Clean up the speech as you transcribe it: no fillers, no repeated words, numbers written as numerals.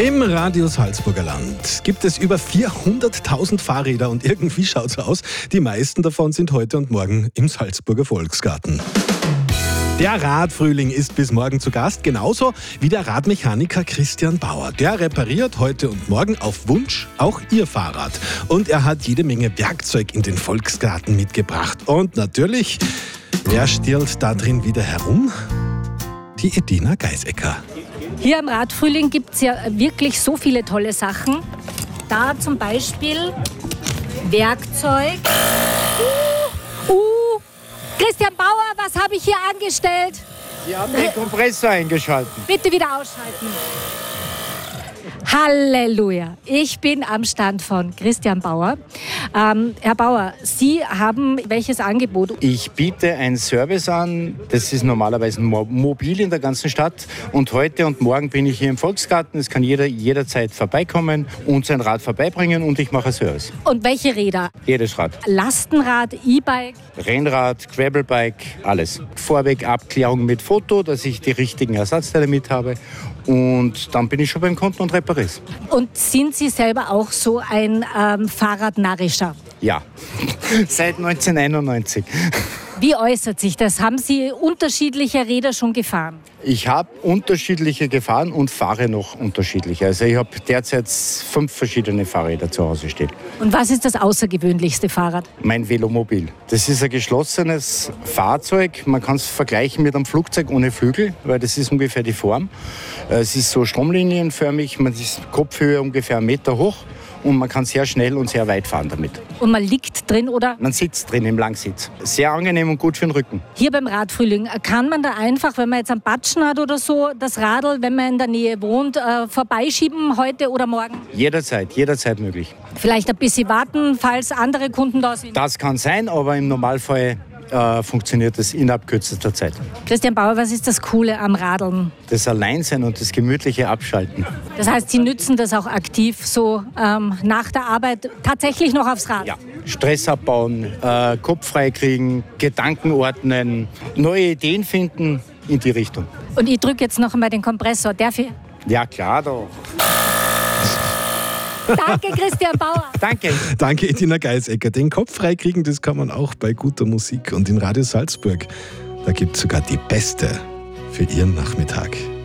Im Radio Salzburger Land gibt es über 400.000 Fahrräder und irgendwie schaut es aus, die meisten davon sind heute und morgen im Salzburger Volksgarten. Der Radfrühling ist bis morgen zu Gast, genauso wie der Radmechaniker Christian Bauer. Der repariert heute und morgen auf Wunsch auch Ihr Fahrrad. Und er hat jede Menge Werkzeug in den Volksgarten mitgebracht. Und natürlich, wer stirlt da drin wieder herum? Die Edina Geisecker. Hier am Radfrühling gibt es ja wirklich so viele tolle Sachen. Da zum Beispiel Werkzeug. Christian Bauer, was habe ich hier angestellt? Sie haben den Kompressor eingeschaltet. Bitte wieder ausschalten. Halleluja. Ich bin am Stand von Christian Bauer. Herr Bauer, Sie haben welches Angebot? Ich biete einen Service an. Das ist normalerweise mobil in der ganzen Stadt. Und heute und morgen bin ich hier im Volksgarten. Es kann jeder jederzeit vorbeikommen und sein Rad vorbeibringen und ich mache einen Service. Und welche Räder? Jedes Rad. Lastenrad, E-Bike? Rennrad, Gravelbike, alles. Vorweg Abklärung mit Foto, dass ich die richtigen Ersatzteile mit habe. Und dann bin ich schon beim Kunden und repariere es. Und sind Sie selber auch so ein Fahrradnarrischer? Ja, seit 1991. Wie äußert sich das? Haben Sie unterschiedliche Räder schon gefahren? Ich habe unterschiedliche gefahren und fahre noch unterschiedliche. Also ich habe derzeit 5 verschiedene Fahrräder zu Hause stehen. Und was ist das außergewöhnlichste Fahrrad? Mein Velomobil. Das ist ein geschlossenes Fahrzeug. Man kann es vergleichen mit einem Flugzeug ohne Flügel, weil das ist ungefähr die Form. Es ist so stromlinienförmig, man ist Kopfhöhe ungefähr 1 Meter hoch. Und man kann sehr schnell und sehr weit fahren damit. Und man liegt drin, oder? Man sitzt drin im Langsitz. Sehr angenehm und gut für den Rücken. Hier beim Radfrühling, kann man da einfach, wenn man jetzt einen Patschen hat oder so, das Radl, wenn man in der Nähe wohnt, vorbeischieben heute oder morgen? Jederzeit möglich. Vielleicht ein bisschen warten, falls andere Kunden da sind? Das kann sein, aber im Normalfall funktioniert das innerhalb kürzester Zeit. Christian Bauer, was ist das Coole am Radeln? Das Alleinsein und das gemütliche Abschalten. Das heißt, Sie nützen das auch aktiv so nach der Arbeit tatsächlich noch aufs Rad? Ja, Stress abbauen, Kopf frei kriegen, Gedanken ordnen, neue Ideen finden in die Richtung. Und ich drücke jetzt noch einmal den Kompressor. Darf ich? Ja, klar doch. Danke, Christian Bauer. Danke. Danke, Edina Geisecker. Den Kopf freikriegen, das kann man auch bei guter Musik. Und in Radio Salzburg, da gibt es sogar die Beste für Ihren Nachmittag.